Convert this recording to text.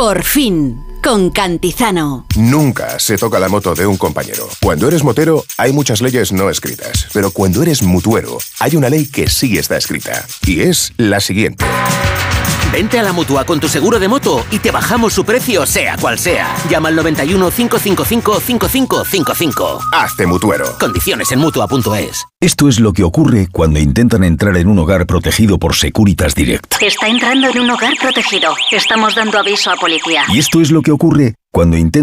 Por fin, con Cantizano. Nunca se toca la moto de un compañero. Cuando eres motero, hay muchas leyes no escritas. Pero cuando eres mutuero, hay una ley que sí está escrita. Y es la siguiente. Vente a la Mutua con tu seguro de moto y te bajamos su precio, sea cual sea. Llama al 91 555 5555. Hazte mutuero. Condiciones en Mutua.es. Esto es lo que ocurre cuando intentan entrar en un hogar protegido por Securitas Direct. Está entrando en un hogar protegido. Estamos dando aviso a policía. Y esto es lo que ocurre cuando intentan